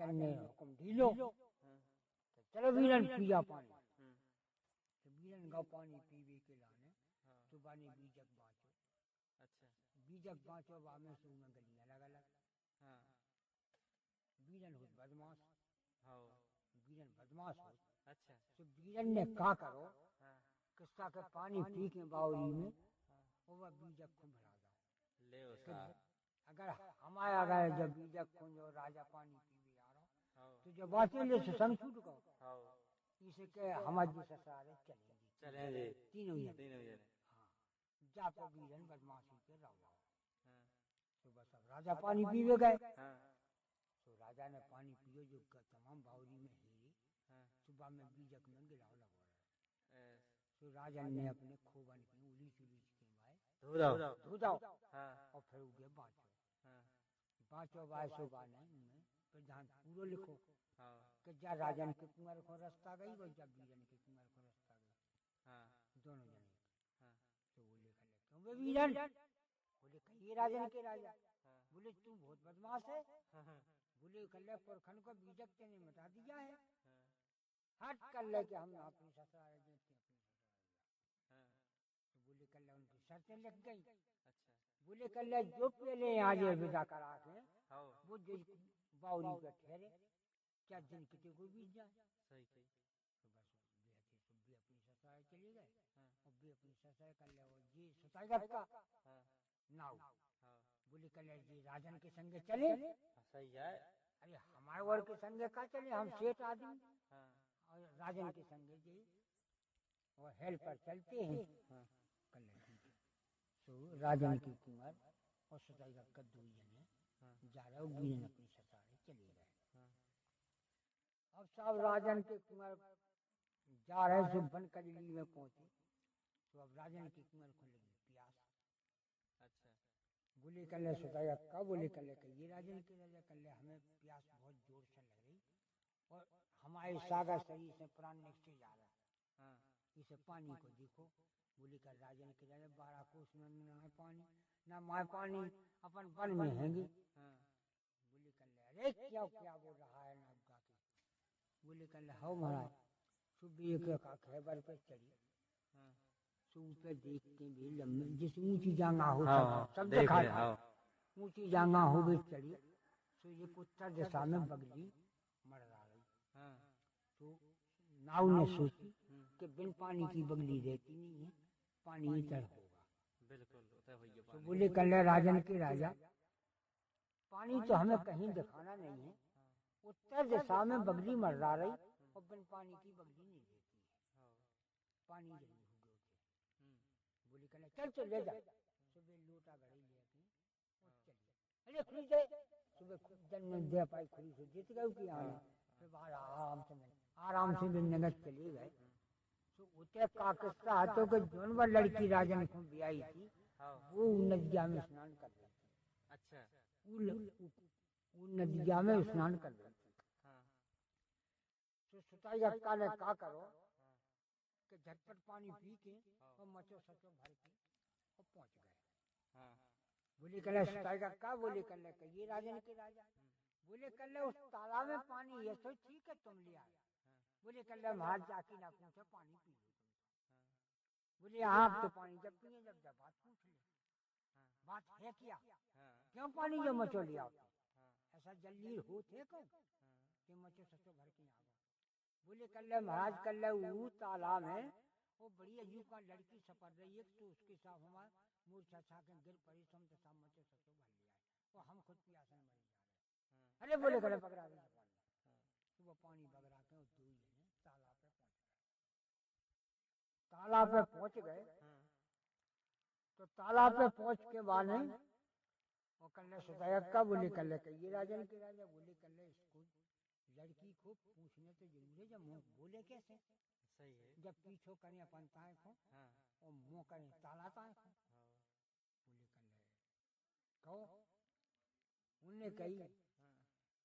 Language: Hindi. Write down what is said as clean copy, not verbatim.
राजन ने हुक्म ढीलो, तो चलो वीरन पिया पानी। तो वीरन गौ पानी पीवे के लाने तो बाने बीजक बाँचो। अच्छा, बीजक बाँचो बामे सू में गली अलग अलग। वीरन हो बदमाश, वीरन बदमाश हो। अच्छा, तो वीरन ने कहा करो किस्सा के पानी पी के बावरी में वो बीजक को भरा दो ले अगर हमारे अगर जब बीजक को जो राजा पानी पीवे आ रहा तो जब बातें ले से संग छूट गो इसे के हमारे ससुराल चलेंगे तीनों जने। हाँ, जाको वीरन बदमाशी के रहो। तो बस अब राजा पानी पीवे गए। तो राजा ने पानी पियो जो तमाम बावरी में ही सुबह में बीजक में गिराव लगो रहे। तो राजन ने अपने खोबन की उलीच के भाई धो जाओ और फिर उगे बाँचो बाय सो बाने में प्रधान पूरो लिखो कि जा राजन के कुंवर को रास्ता गई वो जब वीरन के कुंवर को रास्ता गई दोनों जने। तो वो लिखा ले क्यों वीरन बोले कहिए राजन के राजा। बोले तू बहुत बदमाश है। बोले कल्ले पुरखन को बीजक के ने मिटा दिया है। हट कर ले के हम अपनी ससुराल देते अपनी ससुराल। तो बोले कल्ले उनकी शर्तें लिख गई। बोले कल्ले जो पहले आज विदा करा के वो जो बावरी पे ठहरे क्या दिन कितने को बीत जाए। सही कही। तो बस भी अपनी ससुराल चले गए और भी अपनी ससुराल कर ले वो जी सताई का नाव। बोले कल्ले जी राजन के संगे चले। सही है। अरे हमारे वर्ग के संगे का चले हम सेठ आदमी और राजन के संगे जी और हेल पर चलते हैं। तो राजन की कुंवर और सताई का कद्दू जने जा रहे हो वीरन अपनी ससुराल चले गए। अब सब राजन के कुंवर जा रहे सो बन कजली में पहुंचे। तो अब राजन की कुंवर को लगी प्यास। अच्छा, बोले कल्ले सताई का बोले कल्ले ये राजन के राजा कल्ले हमें प्यास बहुत जोर से लग रही और हमारे सागर शरीर से प्राण निकल जा रहा है। इसे पानी को देखो। बोले कर राजन के राजा 12 कोस में ना पानी ना माए पानी अपन वन में हैंगे। बोले कल्ले अरे क्या क्या बोल रहा है ना का के। बोले कल्ले हाउ महाराज सुबह का खैबर पे चढ़ी पे देख के भी लंबे जिस ऊंची जांगा हो सब देखा ऊंची जांगा हो भी चढ़ी। तो ये उत्तर दिशा में बगली मर रही। तो नाव ने सोची कि बिन पानी की बगली रहती नहीं है पानी इतर होगा। बिल्कुल। तो बोले कल्ले राजन के राजा पानी तो हमें कहीं दिखाना नहीं है। उत्तर दिशा में बगली मर रही और बिन पानी की बगली नहीं रहती है पानी जरूर हो गए। बोली कल्ले चल चल ले जा। सुबह लोटा घड़ी लेके और चलिए अरे खुली जाए सुबह जन दे पाई खुली से जीत गए कि आने फिर बाहर आराम से नगद चले गए। तो उते का किस्सा हाथों के जोनवर लड़की राजन को ब्याई थी वो नदिया में स्नान कर रही थी। अच्छा, वो नदिया में स्नान कर रही थी। तो सुताई अक्का ने का करो कि झटपट पानी पी के और मचो सचो भर के और पहुंच गए। बोले कल्ले सुताई अक्का बोले कल्ले ये राजन के राजा। बोले कल्ले उस तालाब में पानी ये तो ठीक है तुम ले आए। बोले कल्ले महाराज जाके ना पूछो पानी पी लो तुम। बोले आप तो पानी जब पिए जब जब बात पूछ ले बात है क्या क्यों पानी जो मचो लिया ऐसा जल्दी होते को कि मचो सचो भर के आ गए। बोले कल्ले महाराज कल्ले वो तालाब है वो बड़ी अजीब का लड़की सपर रही है तो उसके साथ हमारे मूर्छा छा के गिर पड़ी तुम तो सब मचो सचो भर लिया वो हम खुद प्यासे मर जा रहे। अरे बोले कल्ले पकड़ा रही पानी। तो वो पानी बगरा के दो जने तालाब पे पहुंच गए। तालाब पे पहुंच गए तो तालाब पे पहुंच के बाद वो कल्ले सुतायक का बोले कल्ले ये राजन के राजा। बोले कल्ले इसको लड़की को पूछने तो जरूर है जब मुंह बोले कैसे। सही है। जब पीछो करें अपन ताए को और मुंह करें ताला ताए को। बोले कल्ले कहो उनने कही